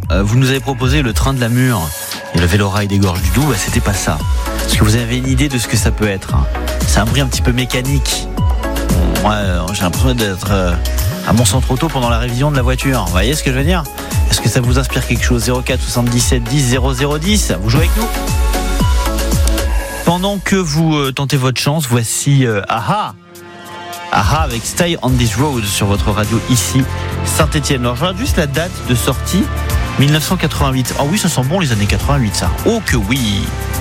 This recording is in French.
vous nous avez proposé le train de la Mure et le vélorail des gorges du Doubs. C'était pas ça. Est-ce que vous avez une idée de ce que ça peut être? C'est un bruit un petit peu mécanique. J'ai l'impression d'être à Mont-Saint-Auto pendant la révision de la voiture. Vous voyez ce que je veux dire? Est-ce que ça vous inspire quelque chose? 04 77 10 00 10. Vous jouez avec nous? Pendant que vous tentez votre chance, voici Aha avec Stay on This Road sur votre radio ici, Saint-Etienne. Alors je regarde juste la date de sortie, 1988. Ah oui, ça sent bon les années 88 ça. Oh que oui.